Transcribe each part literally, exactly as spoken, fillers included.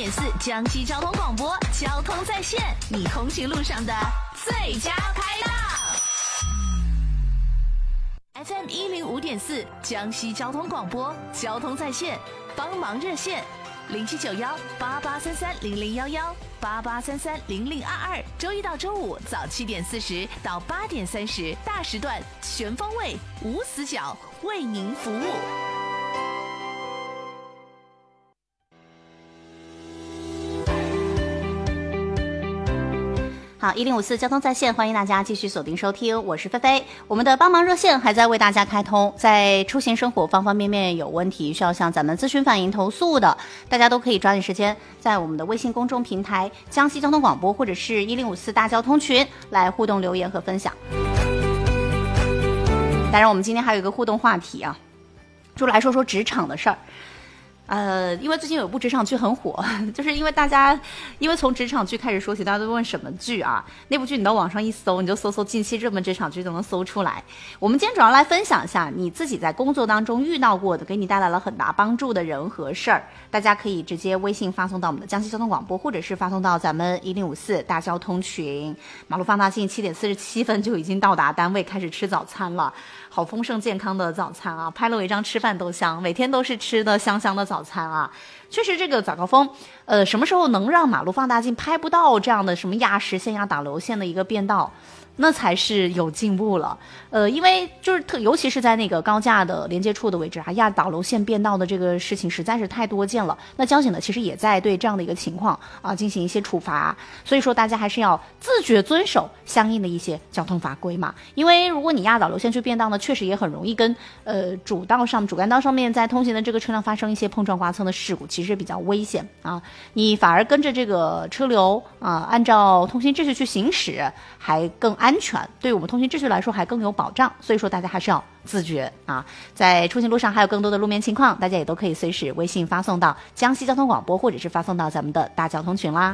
点四江西交通广播，交通在线，你通勤路上的最佳拍档。F M 一零五点四江西交通广播，交通在线，帮忙热线零七九幺八八三三零零幺幺八八三三零零二二，周一到周五早七点四十到八点三十，大时段全方位无死角为您服务。 好，一零五四交通在线，欢迎大家继续锁定收听，我是菲菲。我们的帮忙热线还在为大家开通，在出行生活方方面面有问题需要向咱们咨询反映投诉的，大家都可以抓紧时间在我们的微信公众平台江西交通广播或者是一零五四大交通群来互动留言和分享。当然我们今天还有一个互动话题啊，就来说说职场的事儿。呃，因为最近有部职场剧很火，就是因为大家，因为从职场剧开始说起，大家都问什么剧啊？那部剧你到网上一搜，你就搜搜近期热门职场剧都能搜出来。我们今天主要来分享一下你自己在工作当中遇到过的，给你带来了很大帮助的人和事儿。大家可以直接微信发送到我们的江西交通广播，或者是发送到咱们一零五四大交通群。马路放大镜七点四十七分就已经到达单位，开始吃早餐了。好丰盛健康的早餐啊，拍了我一张吃饭都香，每天都是吃的香香的早餐啊。确实这个早高峰呃，什么时候能让马路放大镜拍不到这样的什么压实线压打流线的一个变道，那才是有进步了。呃，因为就是特尤其是在那个高架的连接处的位置啊，压导流线变道的这个事情实在是太多见了。那交警呢其实也在对这样的一个情况啊进行一些处罚，所以说大家还是要自觉遵守相应的一些交通法规嘛。因为如果你压导流线去变道呢，确实也很容易跟呃主道上主干道上面在通行的这个车辆发生一些碰撞刮蹭的事故，其实比较危险啊。你反而跟着这个车流啊，按照通行秩序去行驶，还更安全，对我们通行秩序来说还更有保障。所以说大家还是要自觉啊。在出行路上还有更多的路面情况，大家也都可以随时微信发送到江西交通广播，或者是发送到咱们的大交通群啦。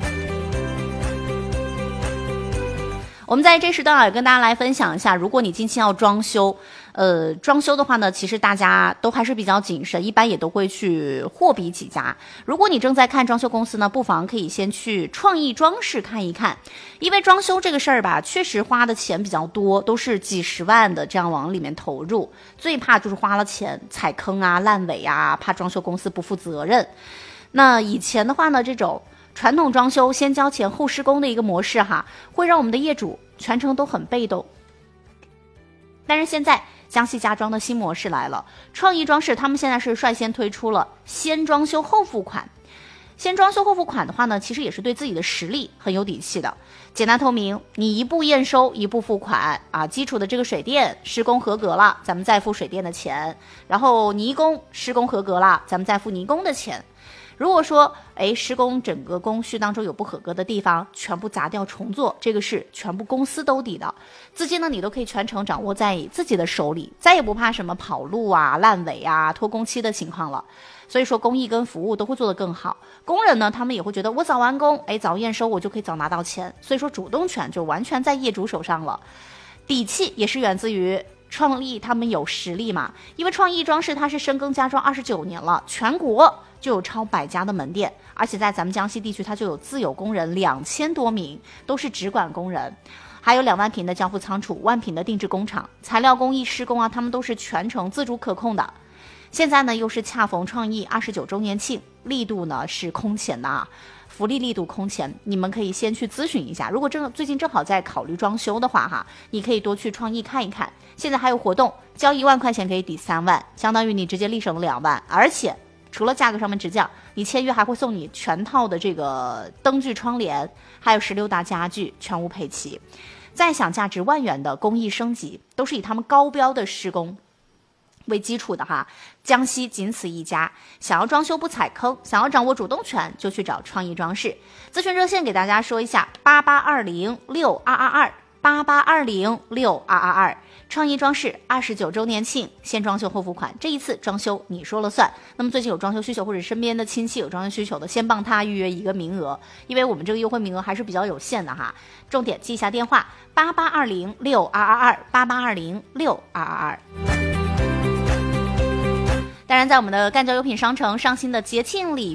我们在这时段也跟大家来分享一下，如果你近期要装修，呃，装修的话呢，其实大家都还是比较谨慎，一般也都会去货比几家。如果你正在看装修公司呢，不妨可以先去创意装饰看一看，因为装修这个事儿吧，确实花的钱比较多，都是几十万的这样往里面投入，最怕就是花了钱踩坑啊、烂尾啊，怕装修公司不负责任。那以前的话呢，这种传统装修先交钱后施工的一个模式哈，会让我们的业主全程都很被动。但是现在江西家装的新模式来了，创意装饰他们现在是率先推出了先装修后付款。先装修后付款的话呢，其实也是对自己的实力很有底气的，简单透明，你一步验收一步付款啊。基础的这个水电施工合格了，咱们再付水电的钱，然后泥工施工合格了，咱们再付泥工的钱。如果说哎施工整个工序当中有不合格的地方，全部砸掉重做，这个是全部公司兜底的。资金呢你都可以全程掌握在自己的手里，再也不怕什么跑路啊、烂尾啊、拖工期的情况了。所以说工艺跟服务都会做得更好，工人呢他们也会觉得我早完工，哎早验收我就可以早拿到钱，所以说主动权就完全在业主手上了。底气也是源自于创意他们有实力嘛，因为创意装饰它是深耕家装二十九年了，全国就有超百家的门店，而且在咱们江西地区它就有自有工人两千多名，都是直管工人，还有两万平的交付仓储，万平的定制工厂，材料工艺施工啊，他们都是全程自主可控的。现在呢又是恰逢创意二十九周年庆，力度呢是空前的啊，福利力度空前，你们可以先去咨询一下。如果正最近正好在考虑装修的话哈，你可以多去创意看一看。现在还有活动，交一万块钱可以抵三万，相当于你直接立省了两万，而且除了价格上面直降，你签约还会送你全套的这个灯具窗帘，还有十六大家具全屋配齐。再享价值万元的工艺升级，都是以他们高标的施工为基础的哈，江西仅此一家。想要装修不踩坑，想要掌握主动权，就去找创意装饰。咨询热线给大家说一下：八八二零六二二二，八八二零六二二二。创意装饰二十九周年庆，先装修后付款，这一次装修你说了算。那么最近有装修需求或者身边的亲戚有装修需求的，先帮他预约一个名额，因为我们这个优惠名额还是比较有限的哈。重点记一下电话：八八二零六二二二，八八二零六二二二。当然在我们的赣交优品商城上新的节庆礼